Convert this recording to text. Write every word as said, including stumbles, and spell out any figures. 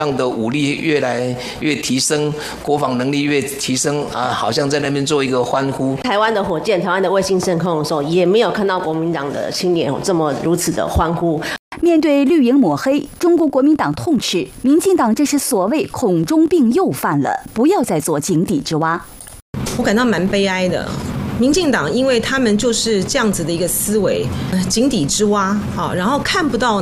这样的武力越来越提升，国防能力越提升啊，好像在那边做一个欢呼。 台湾的火箭、台湾的卫星升空的时候，也没有看到国民党的青年有这么如此的欢呼。 面对绿营抹黑，中国国民党痛斥民进党这是所谓恐中病又犯了，不要再做井底之蛙。 我感到蛮悲哀的。民进党因为他们就是这样子的一个思维，井底之蛙，好，然后看不到